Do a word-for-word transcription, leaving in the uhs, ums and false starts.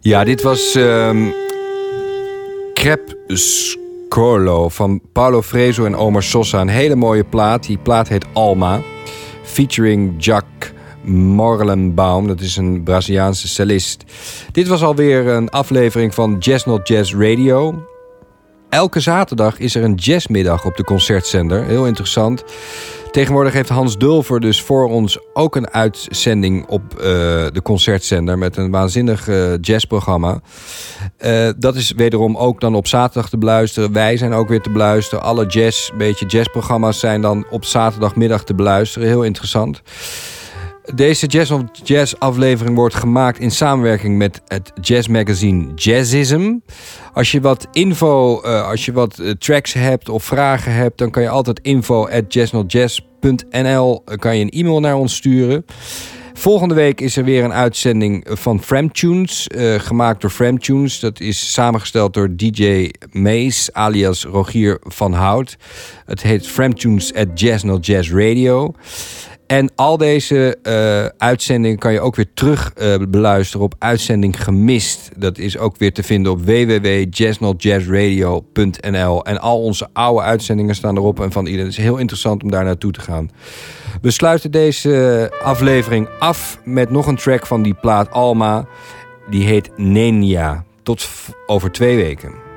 Ja, dit was um, Crepuscolo van Paulo Freso en Omar Sosa. Een hele mooie plaat. Die plaat heet Alma. Featuring Jack Morlenbaum. Dat is een Braziliaanse cellist. Dit was alweer een aflevering van Jazz Not Jazz Radio. Elke zaterdag is er een jazzmiddag op de concertzender. Heel interessant. Tegenwoordig heeft Hans Dulver dus voor ons ook een uitzending op uh, de concertzender met een waanzinnig uh, jazzprogramma. Uh, dat is wederom ook dan op zaterdag te beluisteren. Wij zijn ook weer te beluisteren. Alle jazz, beetje jazzprogramma's zijn dan op zaterdagmiddag te beluisteren. Heel interessant. Deze Jazz of Jazz aflevering wordt gemaakt in samenwerking met het jazzmagazine Jazzism. Als je wat info, uh, als je wat uh, tracks hebt of vragen hebt, dan kan je altijd info at jazznotjazz punt n l kan je een e-mail naar ons sturen. Volgende week is er weer een uitzending van Framtunes, uh, gemaakt door Framtunes. Dat is samengesteld door D J Mees, alias Rogier van Hout. Het heet Framtunes at Jazz Not Jazz Radio. En al deze uh, uitzendingen kan je ook weer terug uh, beluisteren op Uitzending Gemist. Dat is ook weer te vinden op w w w punt jazz not jazz radio punt n l. En al onze oude uitzendingen staan erop en van iedereen. Het is heel interessant om daar naartoe te gaan. We sluiten deze aflevering af met nog een track van die plaat Alma. Die heet Nenia. Tot over twee weken.